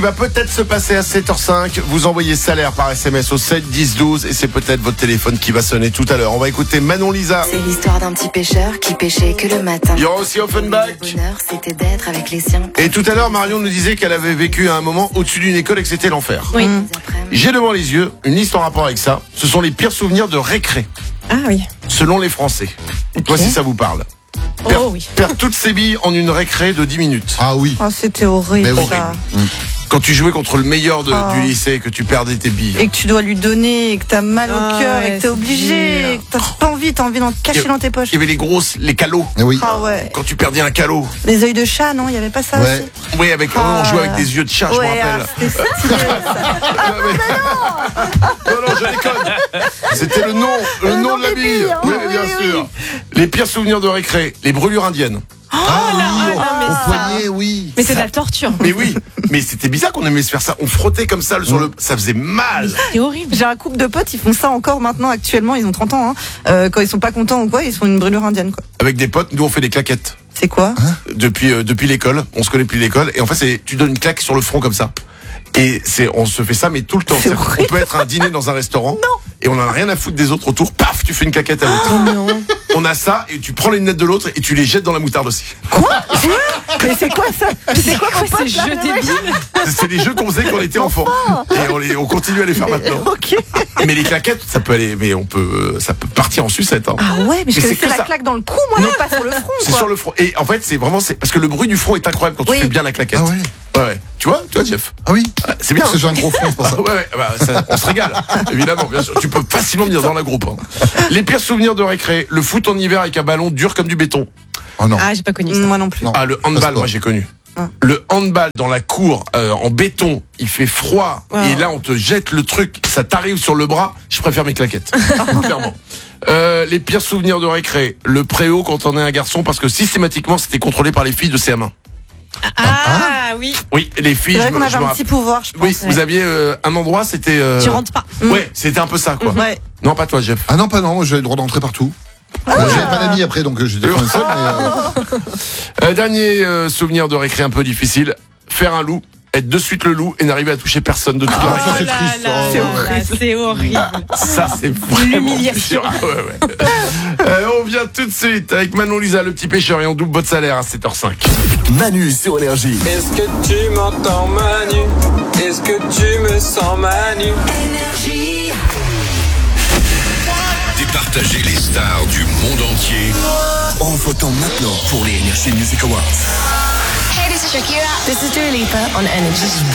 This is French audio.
Il va peut-être se passer à 7h05. Vous envoyez salaire par SMS au 7 10 12 et c'est peut-être votre téléphone qui va sonner tout à l'heure. On va écouter Manon Lisa. C'est l'histoire d'un petit pêcheur qui pêchait que le matin. Il y aura aussi Offenbach. Le bonheur, c'était d'être avec les siens. Et tout à l'heure, Marion nous disait qu'elle avait vécu à un moment au-dessus d'une école et que c'était l'enfer. Oui. J'ai devant les yeux une liste en rapport avec ça. Ce sont les pires souvenirs de récré, Ah oui. selon les Français. Toi, si ça vous parle. Oh oui. Perdre toutes ses billes en une récré de 10 minutes. Ah oui. Oh, c'était horrible, Mais oui. ça. Quand tu jouais contre le meilleur du lycée et que tu perdais tes billes. Et que tu dois lui donner, et que t'as mal au cœur, et que t'es obligé, et que t'as pas envie, t'as envie d'en cacher dans tes poches. Il y avait les calots. Oui. Ah ouais. Quand tu perdais un calot. Les œils de chat, non, il y avait pas ça Ouais. aussi. Oui, on jouait avec des yeux de chat, je me rappelle. C'était stylé, ça. Non, je déconne. C'était le nom de la bille. Oui, bien sûr. Les pires souvenirs de récré, les brûlures indiennes. Au poignet, oui. Mais c'est de la torture. Mais oui, mais c'était bizarre qu'on aimait se faire ça. On frottait comme ça sur le... Ça faisait mal. C'est horrible. J'ai un couple de potes, ils font ça encore maintenant, actuellement, ils ont 30 ans. Quand ils sont pas contents ou quoi, ils font une brûlure indienne, quoi. Avec des potes, nous on fait des claquettes. C'est quoi? Depuis l'école, on se connaît depuis l'école. Et en fait, tu donnes une claque sur le front comme ça. Et on se fait ça, mais tout le temps. C'est On horrible. peut être à un dîner dans un restaurant. Et on en a rien à foutre des autres autour. Paf, tu fais une claquette à l'autre. Non. On a ça, et tu prends les lunettes de l'autre et tu les jettes dans la moutarde aussi. Mais c'est quoi ça? C'est quoi mon Ces pote, là, jeux le mec débiles. C'est les jeux qu'on faisait quand on était enfant. Et on continue à les faire maintenant. Ok. Mais les claquettes, ça peut aller, mais ça peut partir en sucette. Hein. Ah ouais, mais je Mais c'est connaissais que la ça. claque dans le cou, moi, mais pas sur le front, C'est quoi. sur le front. Et en fait, c'est parce que le bruit du front est incroyable quand tu Oui. fais bien la claquette. Ah ouais. Ouais. Tu vois, Jeff. Ah oui. C'est bien. Parce que j'ai un gros front, c'est pour ça. Ouais, on se régale, évidemment, bien sûr. Tu peux facilement venir dans la groupe. Hein. Les pires souvenirs de récré, le foot en hiver avec un ballon dur comme du béton. Oh non. Ah, j'ai pas connu ça. Moi non plus. Non. Ah, le handball, moi j'ai connu. Le handball dans la cour en béton, il fait froid et là on te jette le truc, ça t'arrive sur le bras. Je préfère mes claquettes, clairement. Les pires souvenirs de récré, le préau quand on est un garçon parce que systématiquement c'était contrôlé par les filles de CM1. Ah oui. Oui, les filles. C'est vrai je me- qu'on je avait me un petit pouvoir, je pense. Oui, vous aviez un endroit, c'était. Tu rentres pas. Ouais, c'était un peu ça, quoi. Ouais. Non, pas toi, Jeff. Ah non, pas non, moi j'avais le droit d'entrer partout. J'avais pas d'amis après, donc j'étais quand même seul. Mais, Dernier souvenir de récré un peu difficile, faire un loup, être de suite le loup et n'arriver à toucher personne de toute la récré. ça, c'est triste. C'est Oh, horrible. C'est horrible. Ça, c'est vraiment L'humiliation. dur. Ouais. On vient tout de suite avec Manon Lisa, le petit pêcheur, et on double votre salaire à 7h05. Manu sur Énergie. Est-ce que tu m'entends Manu? Est-ce que tu me sens Manu? Départager les stars du monde entier en votant maintenant pour les Energy Music Awards. This is Dua Lipa on Energy.